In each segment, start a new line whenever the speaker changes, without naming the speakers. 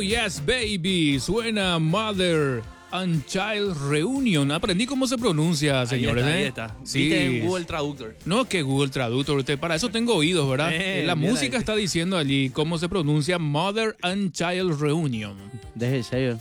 yes, baby. Suena Mother and Child Reunion. Aprendí cómo se pronuncia, señores.
Ahí está.
Sí.
Viste en Google Traductor.
No, que Google Traductor. Para eso tengo oídos, ¿verdad? La música
ahí.
está diciendo allí cómo se pronuncia Mother and Child Reunion.
Deje serio.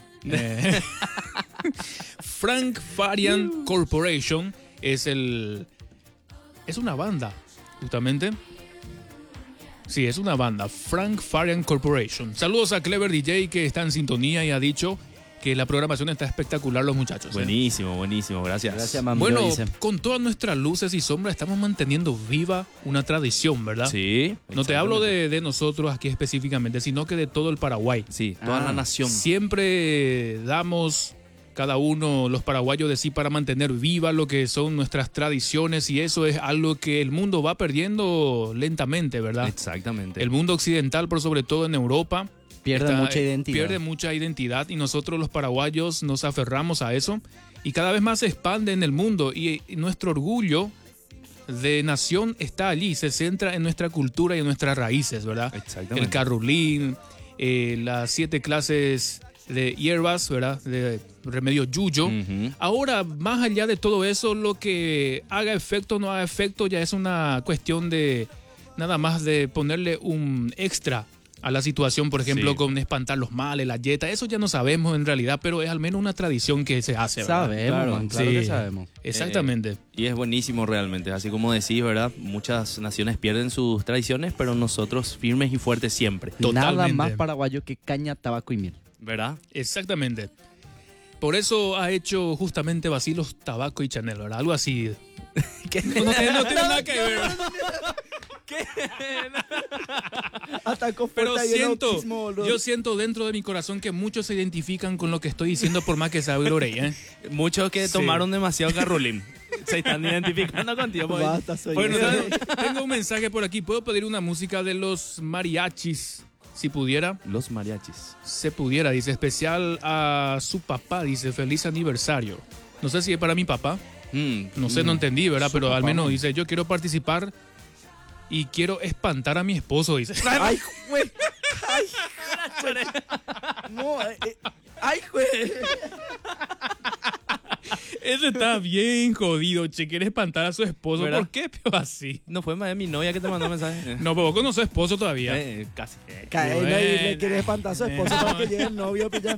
Frank Farian Corporation es una banda, justamente. Sí, es una banda, Frank Farian Corporation. Saludos a Clever DJ que está en sintonía y ha dicho que la programación está espectacular, los muchachos.
Buenísimo, buenísimo, gracias.
Gracias, mamá.
Bueno, con todas nuestras luces y sombras estamos manteniendo viva una tradición, ¿verdad?
Sí.
No te hablo de nosotros aquí específicamente, sino que de todo el Paraguay.
Sí, toda la nación.
Siempre damos cada uno, los paraguayos, de sí para mantener viva lo que son nuestras tradiciones, y eso es algo que el mundo va perdiendo lentamente, ¿verdad?
Exactamente.
El mundo occidental, por sobre todo en Europa,
Pierde mucha identidad.
Pierde mucha identidad, y nosotros los paraguayos nos aferramos a eso y cada vez más se expande en el mundo, y nuestro orgullo de nación está allí, se centra en nuestra cultura y en nuestras raíces, ¿verdad?
Exactamente.
El carrulín, las 7 clases de hierbas, ¿verdad? De remedio yuyo.
Ujú.
Ahora, más allá de todo eso, lo que haga efecto o no haga efecto ya es una cuestión de nada más de ponerle un extra a la situación, por ejemplo,
Sí.
con espantar los males, la yeta. Eso ya no sabemos en realidad, pero es al menos una tradición que se hace, ¿verdad?
Sabemos,
Claro,
man, claro
sí.
que sabemos.
Exactamente.
Y es buenísimo realmente, así como decís, ¿verdad? Muchas naciones pierden sus tradiciones, pero nosotros firmes y fuertes siempre,
Nada
Totalmente.
más paraguayo que caña, tabaco y miel.
¿verdad?
Exactamente. Por eso ha hecho justamente Vacilos, Tabaco y Chanel, ¿verdad? Algo así. No tiene nada que ver, ¿verdad?
Atacó
Pero
fuerte ahí el
siento,
autismo, boludo.
yo siento dentro de mi corazón que muchos se identifican con lo que estoy diciendo, por más que se abre orella, ¿eh?
Muchos que
Sí.
tomaron demasiado carrolín se están identificando contigo. porque-
Basta, soy
Bueno,
yo.
tengo un mensaje por aquí. ¿Puedo pedir una música de los mariachis? Si pudiera.
Los mariachis.
Se pudiera, dice, especial a su papá, dice, feliz aniversario. No sé si es para mi papá, no sé, no entendí, ¿verdad?
Su
Pero al
papá,
menos
¿no?
dice, yo quiero participar y quiero espantar a mi esposo, dice.
Ay, güey. Ay, güey. No, ay, güey.
Ese está bien jodido, che, quiere espantar a su esposo.
¿Verdad?
¿Por qué peor así?
No fue más de mi novia que te mandó mensaje.
No, pero vos conoces a su esposo todavía.
Casi.
Cae,
Bueno.
y le quiere espantar a su esposo para que llegue el novio, pilla.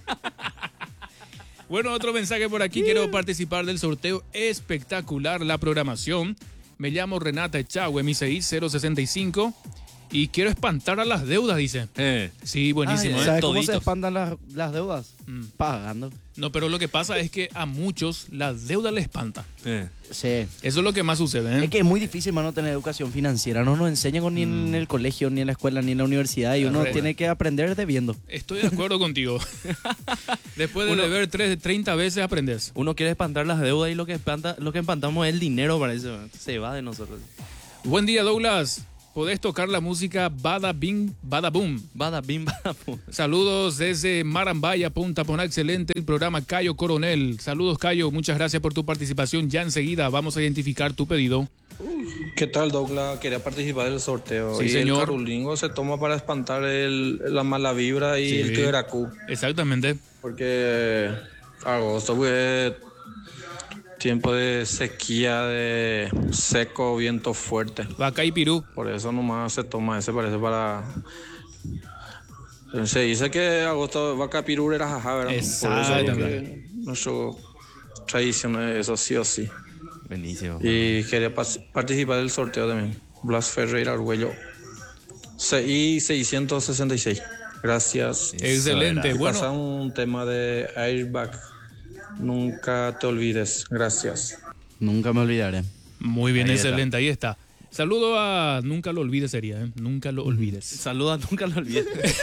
Bueno, otro mensaje por aquí. Quiero participar del sorteo espectacular, la programación. Me llamo Renata Echagüe, mi CI 065. Y quiero espantar a las deudas, dice. Sí, buenísimo,
Ay,
¿eh?
¿Sabes cómo
Toditos.
se espantan las deudas? Pagando.
No, pero lo que pasa es que a muchos la deuda les espanta.
Sí.
Eso es lo que más sucede, ¿eh?
Es que es muy difícil, mano, tener educación financiera. No nos enseñan ni en el colegio, ni en la escuela, ni en la universidad. Y uno
Correcto.
tiene que aprender debiendo.
Estoy de acuerdo contigo. Después de beber 30 veces aprendes.
Uno quiere espantar las deudas y lo que espantamos es el dinero, parece. Se va de nosotros.
Buen día, Douglas. Podés tocar la música Bada Bing, Bada Boom.
Bada bim, bada pum.
Saludos desde Marambaya, Punta Poná. Excelente el programa, Cayo Coronel. Saludos, Cayo. Muchas gracias por tu participación. Ya enseguida vamos a identificar tu pedido.
¿Qué tal, Douglas? Quería participar del sorteo.
Sí,
y
señor.
el carulingo se toma para espantar la mala vibra y
Sí.
el tiberacú.
Exactamente.
Porque agosto fue tiempo de sequía, de seco, viento fuerte.
Vaca y Pirú.
Por eso nomás se toma ese, parece para... Se dice que agosto vaca pirú era jajá, ¿verdad? Por eso es lo que nuestra tradición es eso, sí o sí.
Buenísimo.
Y quería participar del sorteo también. Blas Ferreira Arguello. CI 666. Gracias.
Excelente.
Y
Bueno,
pasa un tema de Airbag. Nunca te olvides. Gracias.
Nunca me olvidaré.
muy bien,
Ahí
excelente. Ahí está. Saludo a... Nunca lo olvides sería, ¿eh? Nunca lo olvides.
Saluda, nunca lo olvides.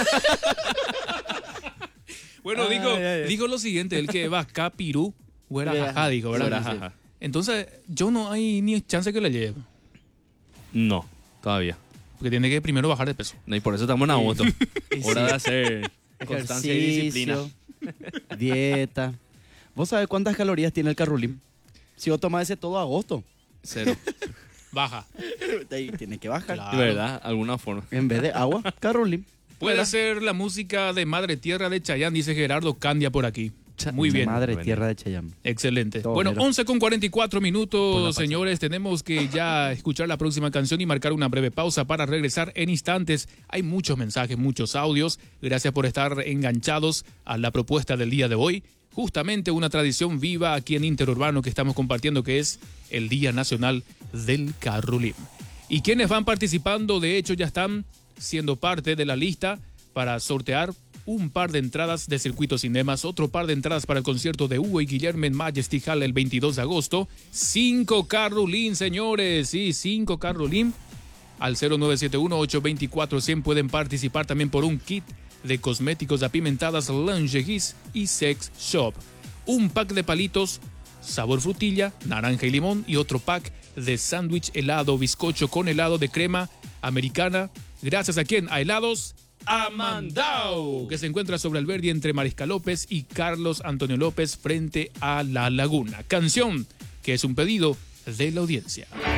Bueno, digo lo siguiente. El que vaca, Pirú, o era jajá, dijo, ¿verdad?
Era jajá.
Entonces, yo no hay ni chance que le lleve.
No, todavía.
Porque tiene que primero bajar de peso.
No, y por eso estamos en agosto. Hora de hacer constancia y disciplina.
Ejercicio, dieta. ¿Vos sabés cuántas calorías tiene el carrulín? Si vos tomás ese todo agosto,
0.
Baja.
ahí tiene que bajar.
Claro.
¿Verdad? Alguna forma.
En vez de agua, carrulín.
Puede
Mira.
ser la música de Madre Tierra de Chayanne, dice Gerardo Candia por aquí. Muy bien.
Madre
Bueno.
tierra de Cheyenne.
Excelente.
Todo
Bueno,
mero.
11 con 44
Por la
minutos,
pacha.
señores. Tenemos que ya escuchar la próxima canción y marcar una breve pausa para regresar en instantes. Hay muchos mensajes, muchos audios. Gracias por estar enganchados a la propuesta del día de hoy. Justamente una tradición viva aquí en Interurbano que estamos compartiendo, que es el Día Nacional del Carrulín. Y quienes van participando, de hecho, ya están siendo parte de la lista para sortear un par de entradas de Circuito Cinemas, otro par de entradas para el concierto de Hugo y Guillermo en Majesty Hall el 22 de agosto. 5 Carrulín, señores, sí, 5 Carrulín. Al 0971-824-100 pueden participar también por un kit de cosméticos apimentadas, lingeries y sex shop. Un pack de palitos, sabor frutilla, naranja y limón, y otro pack de sándwich helado, bizcocho con helado de crema americana. Gracias a quién? A Helados Amandao, que se encuentra sobre Alberdi entre Mariscal López y Carlos Antonio López frente a La Laguna. Canción que es un pedido de la audiencia.